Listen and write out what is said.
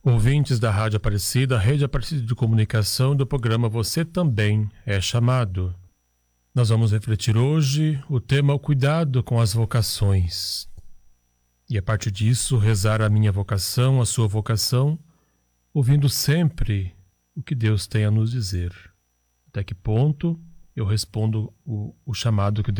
Ouvintes da Rádio Aparecida, Rede Aparecida de Comunicação, do programa Você Também é Chamado. Nós vamos refletir hoje o tema o cuidado com as vocações. E a partir disso, rezar a minha vocação, a sua vocação, ouvindo sempre o que Deus tem a nos dizer. Até que ponto eu respondo o chamado que